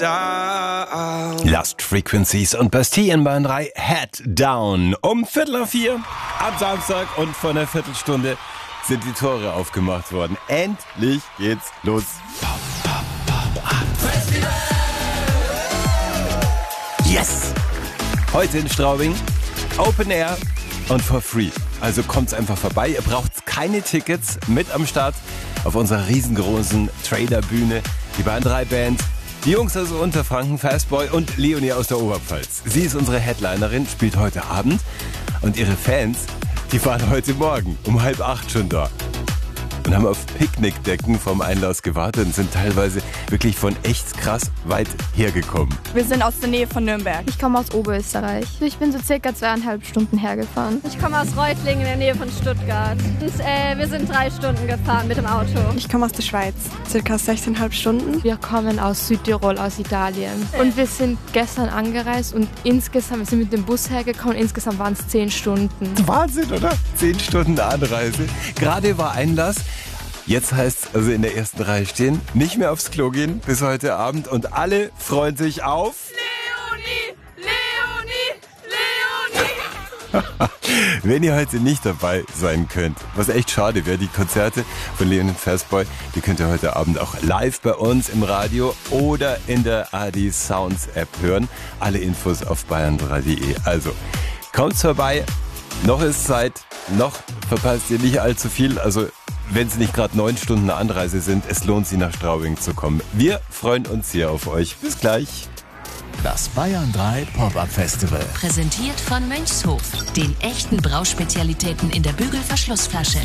Lost Frequencies und Bastille in Bayern 3, Head Down. Um 3:45 am Samstag und vor einer Viertelstunde sind die Tore aufgemacht worden. Endlich geht's los. Yes! Heute in Straubing, Open Air und for free. Also kommt's einfach vorbei. Ihr braucht keine Tickets, mit am Start auf unserer riesengroßen Trailerbühne. Die Bayern 3 Band, die Jungs aus Unterfranken, Fastboy und Leonie aus der Oberpfalz. Sie ist unsere Headlinerin, spielt heute Abend und ihre Fans, die waren heute Morgen um 7:30 schon da und haben auf Picknickdecken vom Einlass gewartet und sind teilweise wirklich von echt krass weit hergekommen. Wir sind aus der Nähe von Nürnberg. Ich komme aus Oberösterreich. Ich bin so circa 2,5 Stunden hergefahren. Ich komme aus Reutlingen in der Nähe von Stuttgart. Und, wir sind 3 Stunden gefahren mit dem Auto. Ich komme aus der Schweiz, circa 16,5 Stunden. Wir kommen aus Südtirol, aus Italien. Und wir sind gestern angereist und insgesamt, wir sind mit dem Bus hergekommen, insgesamt waren es 10 Stunden. Wahnsinn, oder? 10 Stunden Anreise. Gerade war Einlass. Jetzt heißt es also in der ersten Reihe stehen, nicht mehr aufs Klo gehen bis heute Abend und alle freuen sich auf Leonie! Wenn ihr heute nicht dabei sein könnt, was echt schade wäre, die Konzerte von Leonie und Fastboy, die könnt ihr heute Abend auch live bei uns im Radio oder in der AD Sounds App hören. Alle Infos auf bayern3.de. Also, kommt vorbei, noch ist Zeit, noch verpasst ihr nicht allzu viel, also wenn es nicht gerade 9 Stunden Anreise sind, es lohnt sich nach Straubing zu kommen. Wir freuen uns hier auf euch. Bis gleich. Das Bayern 3 Pop-Up Festival. Präsentiert von Mönchshof, den echten Brauspezialitäten in der Bügelverschlussflasche.